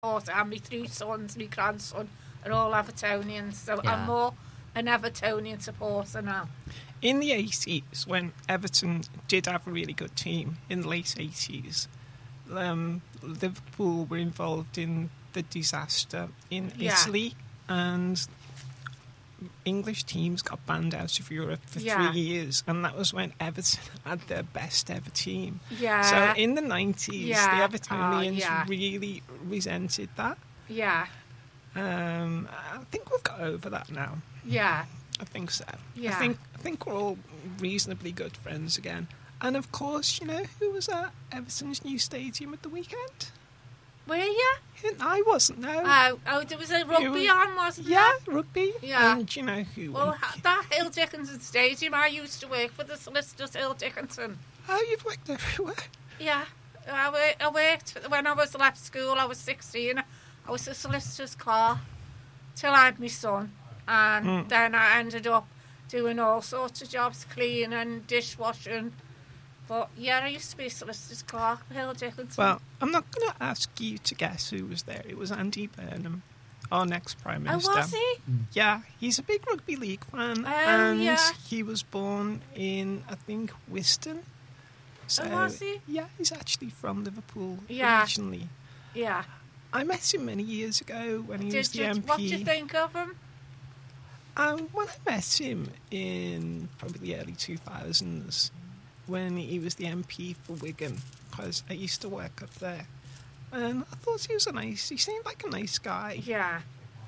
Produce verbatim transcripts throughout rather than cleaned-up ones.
supporter, and my three sons, my grandson, are all Evertonians. So Yeah. I'm more an Evertonian supporter now. In the eighties, when Everton did have a really good team, in the late eighties, um, Liverpool were involved in the disaster in Yeah. Italy, and English teams got banned out of Europe for Yeah. three years, and that was when Everton had their best ever team. Yeah. So in the nineties, Yeah. the Evertonians Oh, yeah. really resented that. Yeah, Um, I think we've got over that now. yeah, I think so. Yeah. I think I think we're all reasonably good friends again. And of course, you know, who was at Everton's new stadium at the weekend? were you? I wasn't, no. Oh, oh, there was a rugby was- on, wasn't yeah, there? rugby. Yeah. And you know who Well, went? ha- that Hill Dickinson Stadium, I used to work for the solicitors, Hill Dickinson. Oh, you've worked everywhere. Yeah, I, wor- I worked for- when I was left school. I was sixteen. I was a solicitor's clerk till I had my son, and Mm. then I ended up doing all sorts of jobs, cleaning, dishwashing. But yeah, I used to be a solicitor's clerk for Hill Dickinson. Well, I'm not going to ask you to guess who was there. It was Andy Burnham, our next Prime oh, Minister. was he? Yeah, he's a big rugby league fan, Oh, and yeah. he was born in, I think, Wiston. So, Oh, was he? Yeah, he's actually from Liverpool Yeah. originally. Yeah. I met him many years ago when he was Did the you? M P. What did you think of him? Um, when I met him in probably the early two thousands, when he was the M P for Wigan, because I used to work up there, and I thought he was a nice. He seemed like a nice guy. Yeah.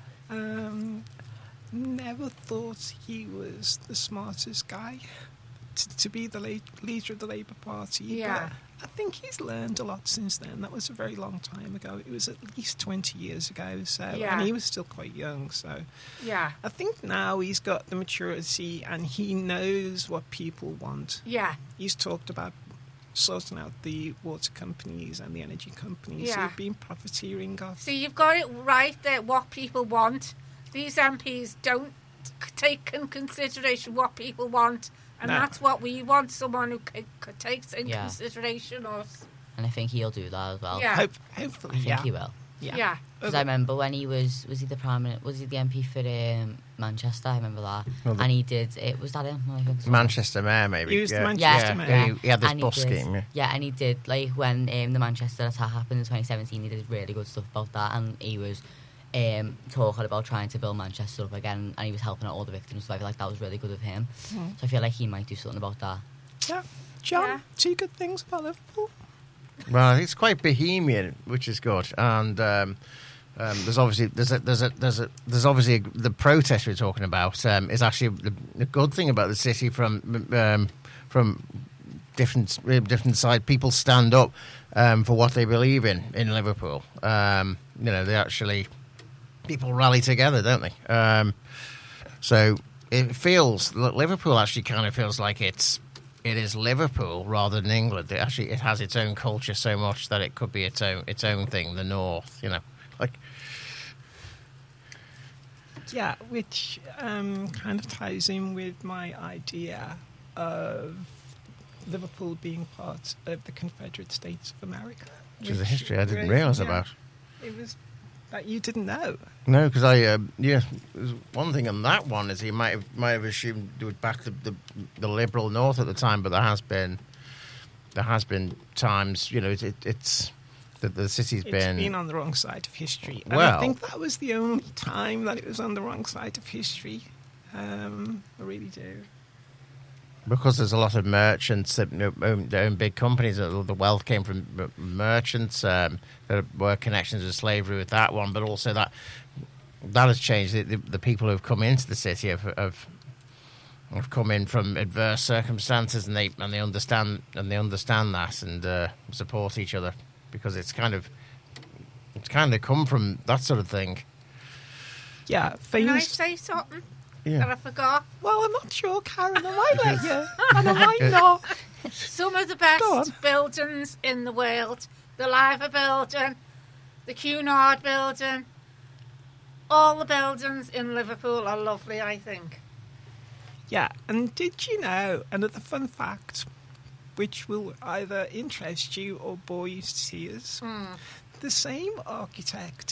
Um, never thought he was the smartest guy to, to be the la- leader of the Labour Party. Yeah. But I think he's learned a lot since then. That was a very long time ago. It was at least twenty years ago. So, Yeah. and he was still quite young. So, Yeah. I think now he's got the maturity and he knows what people want. Yeah. He's talked about sorting out the water companies and the energy companies Yeah. who've been profiteering off. So you've got it right there, what people want. These M Ps don't c- take in consideration what people want, and No. that's what we want, someone who c- c- takes in Yeah. consideration us. And I think he'll do that as well. Yeah. Hope, hopefully, I think yeah. he will. Yeah. Yeah. Because I remember when he was, was he the prime minister, was he the M P for um, Manchester? I remember that. Well, the- and he did, it was that him? I think so. Manchester Mayor, maybe. He was the yeah. Manchester yeah. Mayor. Yeah, he, he had this And he bus did- scheme. Yeah. Yeah, and he did, like, when um, the Manchester attack happened in twenty seventeen, he did really good stuff about that, and he was um, talking about trying to build Manchester up again, and he was helping out all the victims, so I feel like that was really good of him. Mm. So I feel like he might do something about that. Yeah. John, Yeah. two good things about Liverpool. Well, it's quite bohemian, which is good, and um, um, there's obviously there's a, there's a, there's a, there's obviously a, the protest we're talking about um, is actually the, the good thing about the city from um, from different different side. People stand up um, for what they believe in in Liverpool. Um, you know, they actually people rally together, don't they? Um, so it feels Liverpool actually kind of feels like it's. It is Liverpool rather than England. It actually, it has its own culture so much that it could be its own its own thing. The North, you know, like Yeah, which um, kind of ties in with my idea of Liverpool being part of the Confederate States of America. which is a which history I didn't really- realise yeah, about. It was that you didn't know. No, because I uh, yeah, there's one thing on that one is he might have might have assumed it would back the, the the liberal North at the time, but there has been there has been times, you know, it, it, it's the, the city's It's been, been on the wrong side of history. And Well- I think that was the only time that it was on the wrong side of history. Um, I really do. because there's a lot of merchants that you know, own, that own big companies. The the wealth came from m- merchants. Um, there were connections with slavery with that one, but also that that has changed. The, the, the people who have come into the city have, have have come in from adverse circumstances, and they and they understand and they understand that and uh, support each other because it's kind of it's kind of come from that sort of thing. Yeah, Can I famous. say something that Yeah. I forgot? Well, I'm not sure, Karen. I might let you, and I might not. Some of the Go on. best buildings in the world. The Liver building, the Cunard building. All the buildings in Liverpool are lovely, I think. Yeah, and did you know another fun fact, which will either interest you or bore you to tears? Hmm. the same architect